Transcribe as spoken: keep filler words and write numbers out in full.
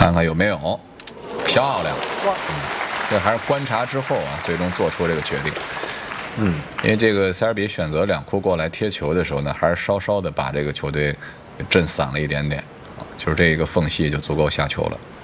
看看有没有，漂亮。嗯，这还是观察之后啊，最终做出这个决定。 嗯， 因为这个塞尔比选择两库过来贴球的时候呢，还是稍稍的把这个球队震散了一点点啊，就是这一个缝隙就足够下球了。